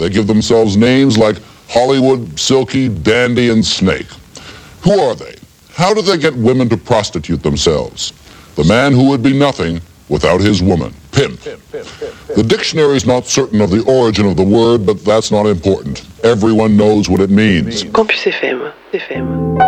They give themselves names like Hollywood, Silky, Dandy, and Snake. Who are they? How do they get women to prostitute themselves? The man who would be nothing without his woman. Pimp. The dictionary is not certain of the origin of the word, but that's not important. Everyone knows what it means. Campus FM.